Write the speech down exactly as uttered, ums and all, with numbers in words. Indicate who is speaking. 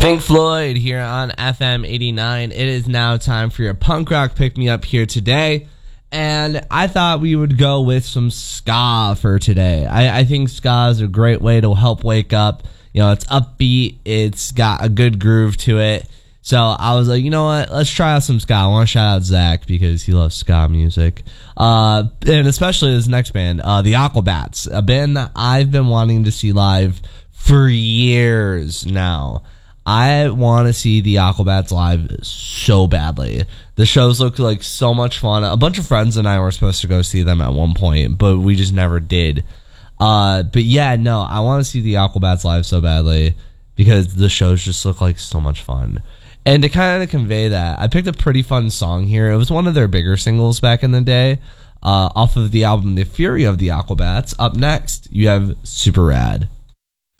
Speaker 1: Pink Floyd here on F M eighty-nine. It is now time for your punk rock pick-me-up here today. And I thought we would go with some ska for today. I, I think ska is a great way to help wake up. You know, it's upbeat. It's got a good groove to it. So I was like, you know what? Let's try out some ska. I want to shout out Zach because he loves ska music. Uh, and especially this next band, uh, the Aquabats, a band that I've been wanting to see live for years now. I want to see the Aquabats live so badly. The shows look like so much fun. A bunch of friends and I were supposed to go see them at one point, but we just never did. Uh, but yeah, no, I want to see the Aquabats live so badly because the shows just look like so much fun. And to kind of convey that, I picked a pretty fun song here. It was one of their bigger singles back in the day, uh, off of the album The Fury of the Aquabats. Up next, you have Super Rad.